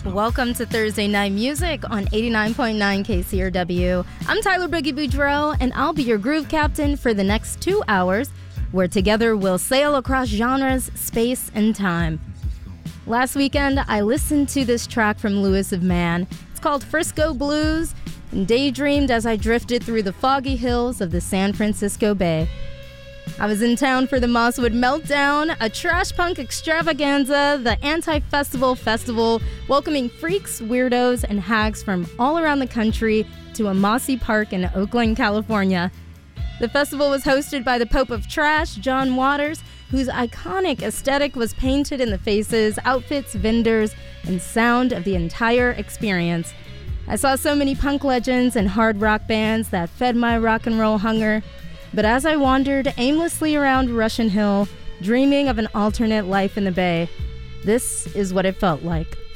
Welcome to Thursday Night Music on 89.9 KCRW. I'm Tyler Boogie Boudreaux, and I'll be your groove captain for the next 2 hours, where together we'll sail across genres, space, and time. Last weekend, I listened to this track from Louis of Man. It's called Frisco Blues, and daydreamed as I drifted through the foggy hills of the San Francisco Bay. I was in town for the Mosswood Meltdown, a trash punk extravaganza, the anti-festival festival, welcoming freaks, weirdos, and hags from all around the country to a mossy park in Oakland, California. The festival was hosted by the Pope of Trash, John Waters, whose iconic aesthetic was painted in the faces, outfits, vendors, and sound of the entire experience. I saw so many punk legends and hard rock bands that fed my rock and roll hunger. But as I wandered aimlessly around Russian Hill, dreaming of an alternate life in the Bay, this is what it felt like.